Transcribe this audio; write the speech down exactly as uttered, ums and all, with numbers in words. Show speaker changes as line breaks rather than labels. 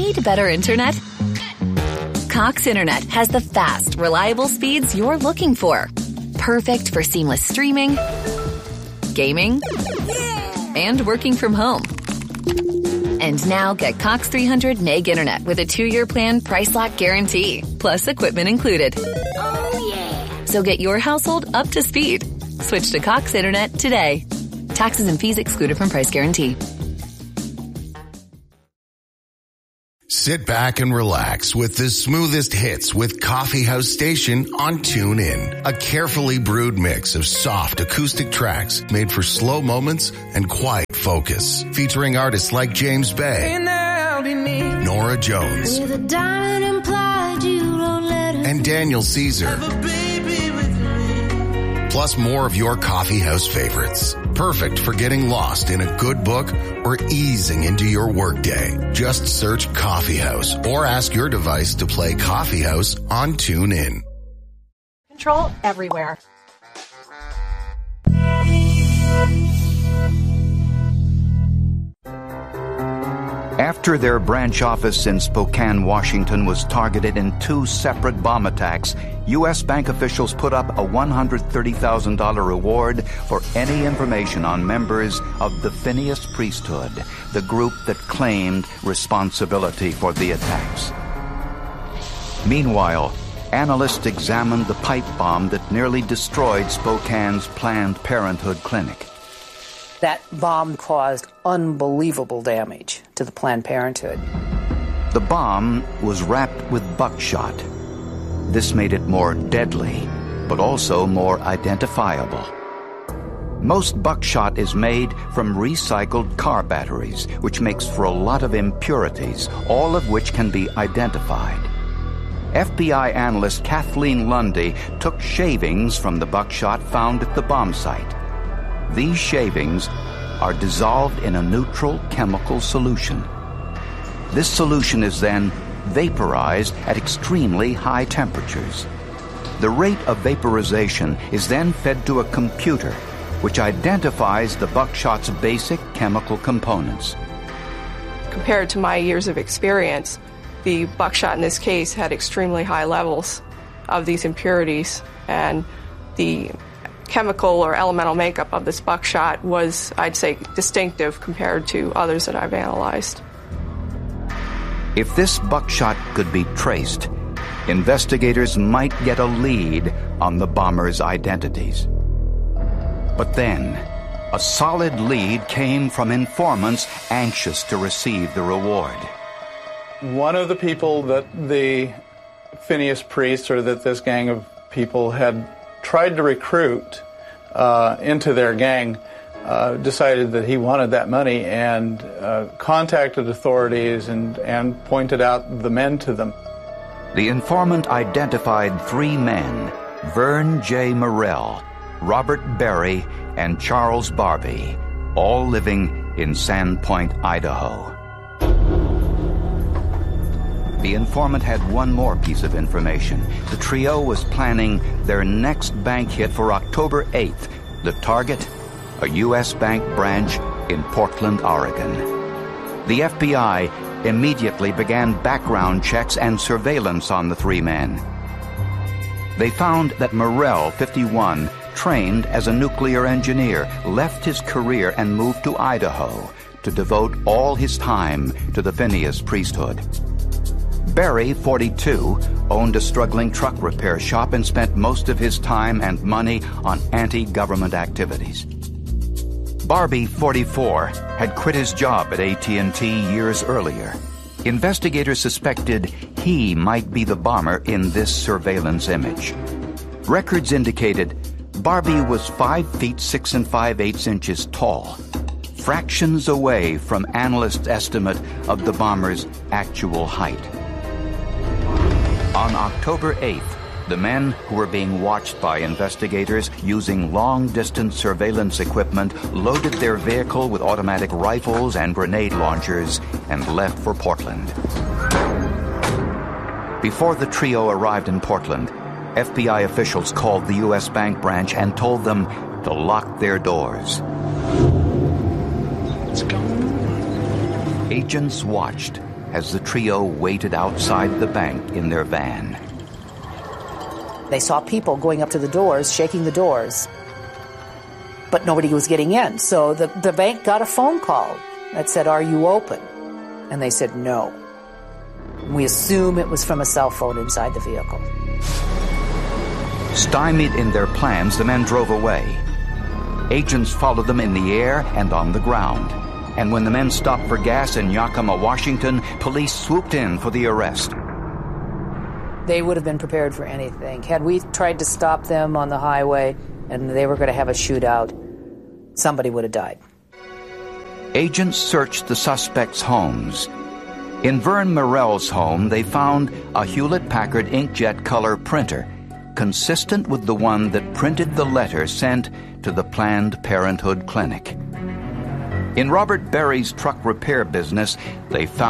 Need better internet? Cox Internet has the fast, reliable speeds you're looking for. Perfect for seamless streaming, gaming, and working from home. And now get Cox three hundred meg internet with a two-year plan price lock guarantee, plus equipment included.
Oh, yeah.
So get your household up to speed. Switch to Cox Internet today. Taxes and fees excluded from price guarantee.
Sit back and relax with the smoothest hits with Coffee House Station on TuneIn. A carefully brewed mix of soft acoustic tracks made for slow moments and quiet focus. Featuring artists like James Bay, Nora Jones,
With a diamond implied you don't let her
and Daniel Caesar. Plus more of your coffee house favorites. Perfect for getting lost in a good book or easing into your workday. Just search Coffee House or ask your device to play Coffee House on TuneIn.
Control everywhere.
After their branch office in Spokane, Washington was targeted in two separate bomb attacks, U S bank officials put up a one hundred thirty thousand dollars reward for any information on members of the Phineas Priesthood, the group that claimed responsibility for the attacks. Meanwhile, analysts examined the pipe bomb that nearly destroyed Spokane's Planned Parenthood clinic.
That bomb caused unbelievable damage to the Planned Parenthood.
The bomb was wrapped with buckshot. This made it more deadly, but also more identifiable. Most buckshot is made from recycled car batteries, which makes for a lot of impurities, all of which can be identified. F B I analyst Kathleen Lundy took shavings from the buckshot found at the bomb site. These shavings are dissolved in a neutral chemical solution. This solution is then vaporized at extremely high temperatures. The rate of vaporization is then fed to a computer, which identifies the buckshot's basic chemical components.
Compared to my years of experience, the buckshot in this case had extremely high levels of these impurities, and the chemical or elemental makeup of this buckshot was, I'd say, distinctive compared to others that I've analyzed.
If this buckshot could be traced, investigators might get a lead on the bombers' identities. But then, a solid lead came from informants anxious to receive the reward.
One of the people that the Phineas priests, or that this gang of people had tried to recruit uh, into their gang, uh, decided that he wanted that money and uh, contacted authorities and, and pointed out the men to them.
The informant identified three men, Vern J. Morrell, Robert Berry, and Charles Barbie, all living in Sandpoint, Idaho. The informant had one more piece of information. The trio was planning their next bank hit for October eighth. The target, a U S bank branch in Portland, Oregon. The F B I immediately began background checks and surveillance on the three men. They found that Morrell, fifty-one, trained as a nuclear engineer, left his career and moved to Idaho to devote all his time to the Phineas priesthood. Berry, forty-two, owned a struggling truck repair shop and spent most of his time and money on anti-government activities. Barbie, forty-four, had quit his job at A T and T years earlier. Investigators suspected he might be the bomber in this surveillance image. Records indicated Barbie was five feet six and five-eighths inches tall, fractions away from analysts' estimate of the bomber's actual height. On October eighth, the men who were being watched by investigators using long-distance surveillance equipment loaded their vehicle with automatic rifles and grenade launchers and left for Portland. Before the trio arrived in Portland, F B I officials called the U S bank branch and told them to lock their doors. Let's go. Agents watched as the trio waited outside the bank in their van.
They saw people going up to the doors, shaking the doors, but nobody was getting in. So the, the bank got a phone call that said, "Are you open?" And they said no. We assume it was from a cell phone inside the vehicle.
Stymied in their plans, the men drove away. Agents followed them in the air and on the ground. And when the men stopped for gas in Yakima, Washington, police swooped in for the arrest.
They would have been prepared for anything. Had we tried to stop them on the highway and they were going to have a shootout, somebody would have died.
Agents searched the suspects' homes. In Vern Morell's home, they found a Hewlett-Packard inkjet color printer, consistent with the one that printed the letter sent to the Planned Parenthood clinic. In Robert Berry's truck repair business, they found